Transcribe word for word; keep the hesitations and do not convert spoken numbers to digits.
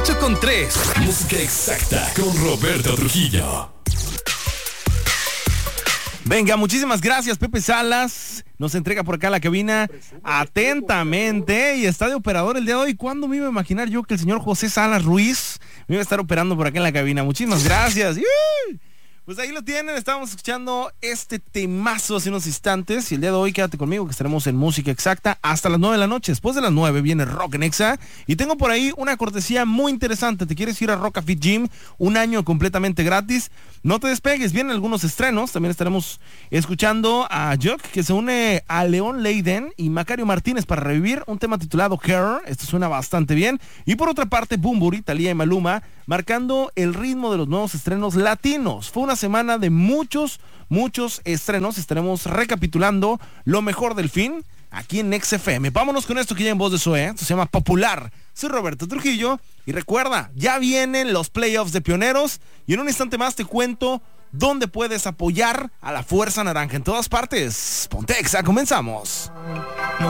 ocho con tres. Música exacta con Roberto Trujillo. Venga, muchísimas gracias, Pepe Salas. Nos entrega por acá la cabina atentamente y está de operador el día de hoy. ¿Cuándo me iba a imaginar yo que el señor José Salas Ruiz me iba a estar operando por acá en la cabina? Muchísimas gracias. Pues ahí lo tienen, estábamos escuchando este temazo hace unos instantes y el día de hoy quédate conmigo que estaremos en Música Exacta hasta las nueve de la noche. Después de las nueve viene Rock en Exa y tengo por ahí una cortesía muy interesante. ¿Te quieres ir a Rock Fit Gym? Un año completamente gratis. No te despegues, vienen algunos estrenos. También estaremos escuchando a Jock, que se une a León Leiden y Macario Martínez para revivir un tema titulado Hair. Esto suena bastante bien. Y por otra parte, Bumburi, Thalía y Maluma, marcando el ritmo de los nuevos estrenos latinos. Fue una semana de muchos, muchos estrenos. Estaremos recapitulando lo mejor del fin aquí en X F M. Vámonos con esto que ya en voz de Zoe. Esto se llama Popular. Soy Roberto Trujillo y recuerda, ya vienen los playoffs de Pioneros y en un instante más te cuento dónde puedes apoyar a la Fuerza Naranja en todas partes. Ponte Exa, comenzamos.